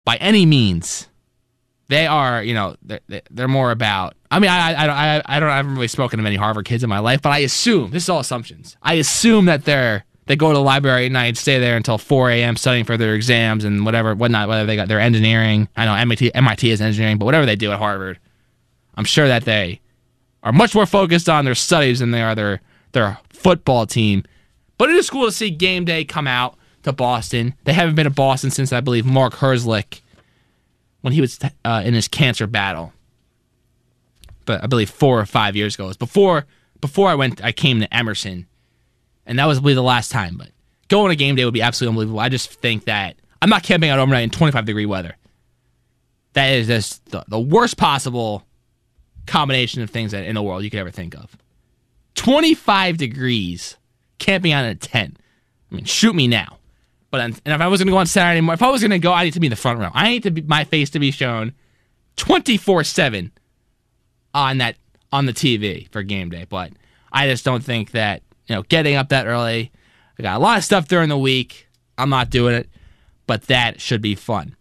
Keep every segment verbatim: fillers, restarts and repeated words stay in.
by any means. They are, you know, they're, they're more about. I mean, I, I, I, I don't. I haven't really spoken to many Harvard kids in my life, but I assume this is all assumptions. I assume that they're they go to the library at night, stay there until four a.m. studying for their exams and whatever, whatnot. Whether they got their engineering, I know M I T, M I T is engineering, but whatever they do at Harvard, I'm sure that they are much more focused on their studies than they are their their football team. But it is cool to see game day come out to Boston. They haven't been to Boston since, I believe, Mark Herzlich, when he was uh, in his cancer battle. But I believe four or five years ago. It was before before I went, I came to Emerson, and that was I believe the last time. But going to game day would be absolutely unbelievable. I just think that I'm not camping out overnight in twenty-five degree weather. That is just the, the worst possible combination of things that in the world you could ever think of. twenty-five degrees, camping out in a tent. I mean, shoot me now. But and if I was going to go on Saturday morning, if I was going to go, I need to be in the front row. I need to be my face to be shown twenty-four seven on that on the T V for game day. But I just don't think that, you know, getting up that early. I got a lot of stuff during the week. I'm not doing it, but that should be fun.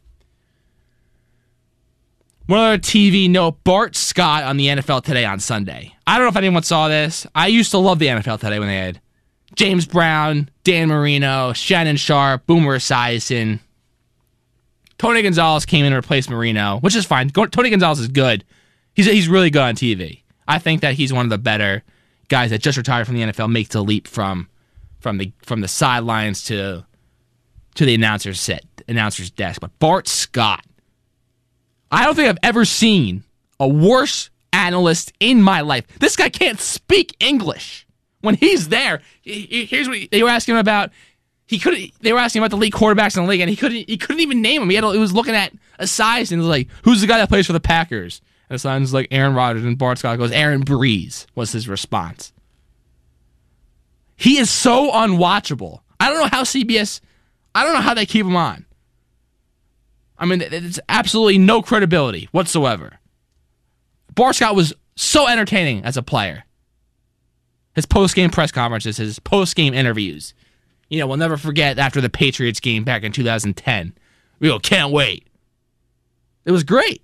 One other T V note: Bart Scott on the N F L Today on Sunday. I don't know if anyone saw this. I used to love the N F L Today when they had James Brown, Dan Marino, Shannon Sharp, Boomer Esiason. Tony Gonzalez came in to replace Marino, which is fine. Tony Gonzalez is good. He's he's really good on T V. I think that he's one of the better guys that just retired from the N F L, makes the leap from from the from the sidelines to to the announcer's set, announcer's desk. But Bart Scott, I don't think I've ever seen a worse analyst in my life. This guy can't speak English. When he's there, here's what they were asking him about. He couldn't. They were asking about the league quarterbacks in the league, and he couldn't. He couldn't even name them. He had. He was looking at Esiason and was like, "Who's the guy that plays for the Packers?" And Esiason's like Aaron Rodgers, and Bart Scott goes, "Aaron Breeze," was his response. He is so unwatchable. I don't know how C B S. I don't know how they keep him on. I mean, it's absolutely no credibility whatsoever. Bart Scott was so entertaining as a player. His post-game press conferences, his post-game interviews. You know, we'll never forget after the Patriots game back in two thousand ten. We go, can't wait. It was great.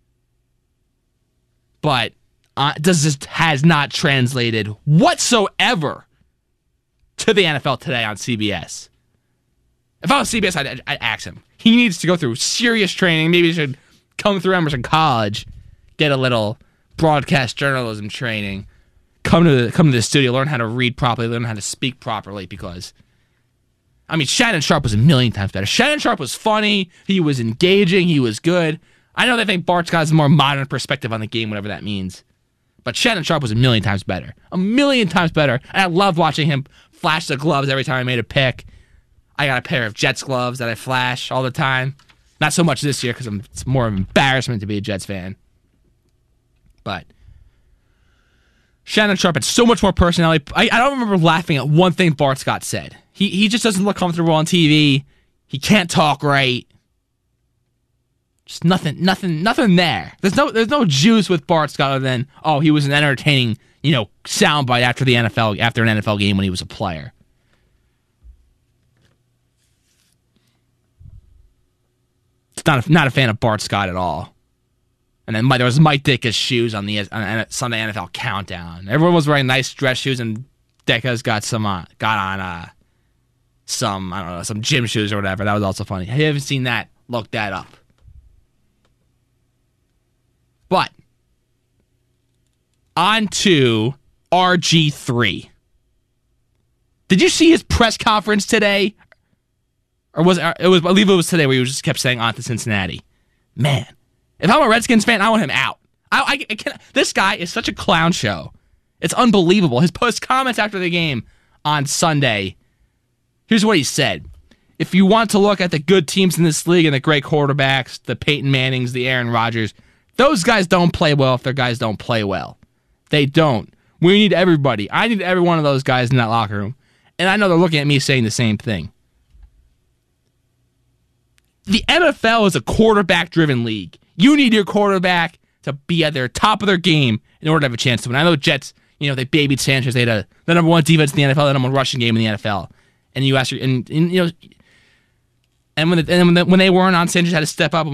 But uh, does this has not translated whatsoever to the N F L Today on C B S. If I was C B S, I'd, I'd ask him. He needs to go through serious training. Maybe he should come through Emerson College, get a little broadcast journalism training, come to the, come to the studio, learn how to read properly, learn how to speak properly, because, I mean, Shannon Sharp was a million times better. Shannon Sharp was funny. He was engaging. He was good. I know they think Bart Scott has a more modern perspective on the game, whatever that means. But Shannon Sharp was a million times better. A million times better. And I loved watching him flash the gloves every time I made a pick. I got a pair of Jets gloves that I flash all the time. Not so much this year because it's more of an embarrassment to be a Jets fan. But Shannon Sharp had so much more personality. I, I don't remember laughing at one thing Bart Scott said. He he just doesn't look comfortable on T V. He can't talk right. Just nothing, nothing, nothing there. There's no, there's no juice with Bart Scott other than, oh, he was an entertaining, you know, soundbite after the N F L, after an N F L game when he was a player. It's not a, not a fan of Bart Scott at all. And then there was Mike Ditka's shoes on the on Sunday N F L Countdown. Everyone was wearing nice dress shoes, and Ditka's got some uh, got on uh, some I don't know some gym shoes or whatever. That was also funny. If you haven't seen that, look that up. But on to R G three. Did you see his press conference today? Or was it, it was I believe it was today where he just kept saying on to Cincinnati. Man, if I'm a Redskins fan, I want him out. I, I, I can't, this guy is such a clown show. It's unbelievable. His post comments after the game on Sunday. Here's what he said. If you want to look at the good teams in this league and the great quarterbacks, the Peyton Mannings, the Aaron Rodgers, those guys don't play well if their guys don't play well. They don't. We need everybody. I need every one of those guys in that locker room. And I know they're looking at me saying the same thing. The N F L is a quarterback-driven league. You need your quarterback to be at their top of their game in order to have a chance to win. I know Jets, you know, they babied Sanchez. They had a, the number one defense in the N F L, the number one rushing game in the N F L. And you ask your, and, and you know, And when the, and when, the, when they weren't on, Sanders had to step up